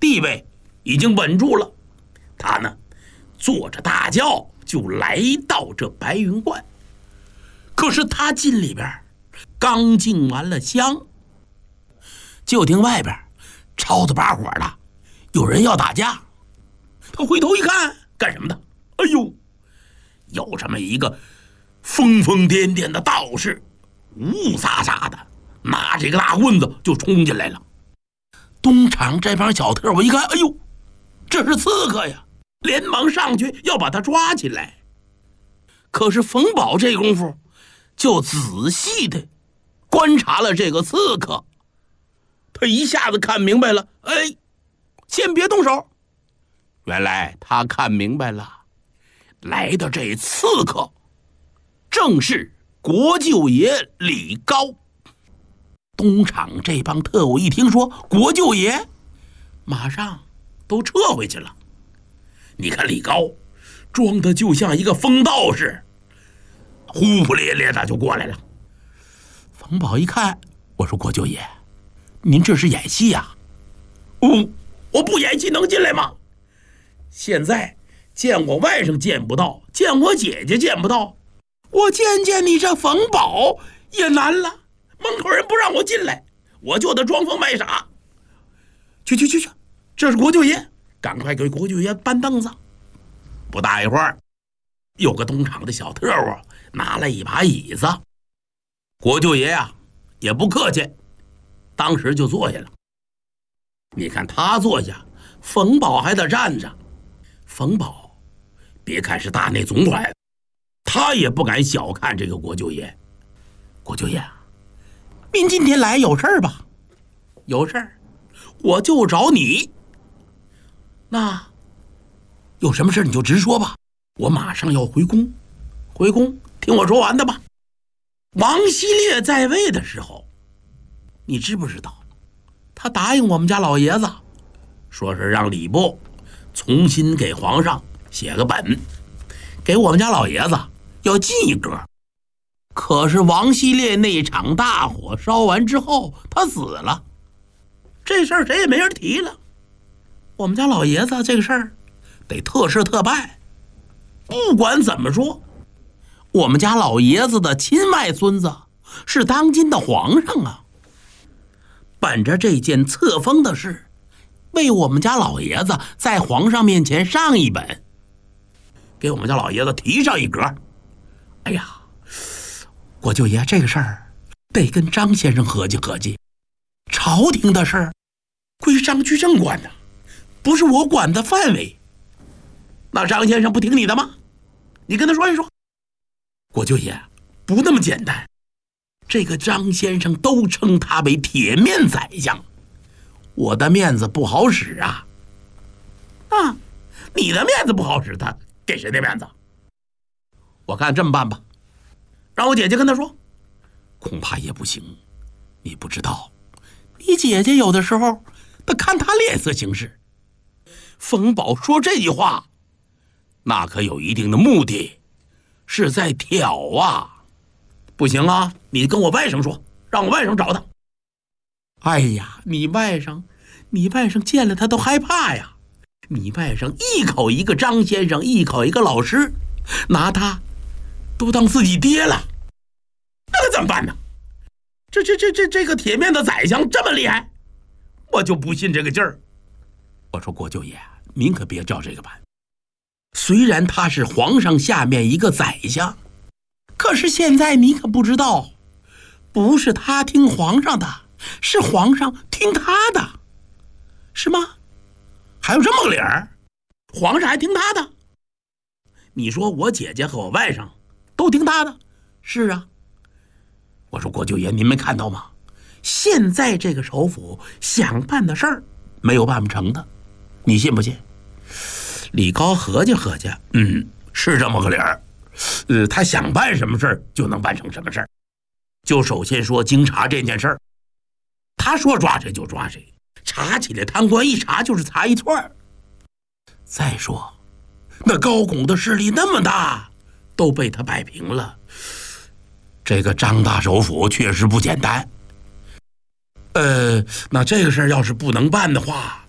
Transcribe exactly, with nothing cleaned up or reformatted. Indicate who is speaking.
Speaker 1: 地位已经稳住了。他呢，坐着大轿就来到这白云观。可是他进里边，刚敬完了香，就听外边吵得把火的，有人要打架。他回头一看，干什么的？哎呦，有这么一个疯疯癫癫的道士，雾撒撒的，拿着一个大棍子就冲进来了。东厂这帮小特，我一看，哎呦，这是刺客呀，连忙上去要把他抓起来。可是冯宝这功夫就仔细的观察了这个刺客，他一下子看明白了。哎，先别动手。原来他看明白了，来的这刺客正是国舅爷李高。东厂这帮特务一听说国舅爷，马上都撤回去了。你看李高装的就像一个疯道士，呼呼咧咧的就过来了。冯宝一看，我说国舅爷，您这是演戏呀？哦，我不演戏能进来吗？现在见我外甥见不到，见我姐姐见不到，我见见你这冯宝也难了。门口人不让我进来，我就得装疯卖傻。去去去去，这是国舅爷，赶快给国舅爷搬凳子。不大一会儿，有个东厂的小特务拿了一把椅子，国舅爷呀、啊、也不客气，当时就坐下了。你看他坐下，冯宝还得站着。冯宝别看是大内总管，他也不敢小看这个国舅爷。国舅爷，您今天来有事儿吧？有事儿，我就找你。那有什么事你就直说吧，我马上要回宫。回宫，听我说完的吧。王希烈在位的时候，你知不知道他答应我们家老爷子，说是让礼部重新给皇上写个本，给我们家老爷子要进一格。可是王希烈那场大火烧完之后，他死了，这事儿谁也没人提了。我们家老爷子这个事儿得特事特办。不管怎么说，我们家老爷子的亲外孙子是当今的皇上啊。本着这件册封的事，为我们家老爷子在皇上面前上一本，给我们家老爷子提上一格。哎呀，国舅爷，这个事儿得跟张先生合计合计，朝廷的事儿归张居正管的，不是我管的范围。那张先生不听你的吗？你跟他说一说。国舅爷，不那么简单，这个张先生都称他为铁面宰相，我的面子不好使啊。啊，你的面子不好使，他给谁的面子？我看这么办吧，让我姐姐跟他说。恐怕也不行，你不知道，你姐姐有的时候得看他脸色行事。冯宝说这句话，那可有一定的目的，是在挑啊。不行啊，你跟我外甥说，让我外甥找他。哎呀，你外甥你外甥见了他都害怕呀。你外甥一口一个张先生，一口一个老师，拿他都当自己爹了，那可怎么办呢？这这这这这个铁面的宰相这么厉害，我就不信这个劲儿。我说国舅爷，您可别照这个办。虽然他是皇上下面一个宰相，可是现在你可不知道，不是他听皇上的，是皇上听他的，是吗？还有这么个理儿，皇上还听他的。你说我姐姐和我外甥都听他的，是啊。我说国舅爷，您没看到吗？现在这个首府想办的事儿没有办不成的，你信不信？李高合计合计，嗯，是这么个理儿。呃，他想办什么事儿就能办成什么事儿。就首先说京察这件事儿，他说抓谁就抓谁，查起来贪官一查就是查一串。再说那高拱的势力那么大，都被他摆平了，这个张大首府确实不简单。呃，那这个事儿要是不能办的话，